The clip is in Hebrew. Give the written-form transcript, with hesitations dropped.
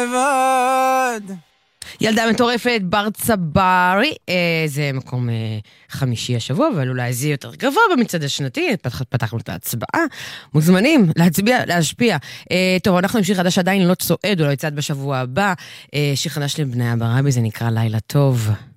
ילדה מטורפת, בר צברי, זה מקום חמישי השבוע, אבל אולי זה יותר גבוה במצעד השנתי, פתחנו את ההצבעה, מוזמנים להשפיע. טוב, אנחנו עם שיר חדש עדיין לא צועד, או לא יצעד בשבוע הבא, שיר חדש לבני אברהמי, זה נקרא לילה טוב.